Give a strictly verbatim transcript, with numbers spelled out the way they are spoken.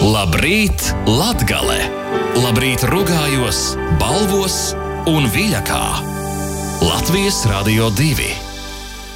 Labrīt, Latgale! Labrīt Rugājos, Balvos un Viļakā. Latvijas Radio divi.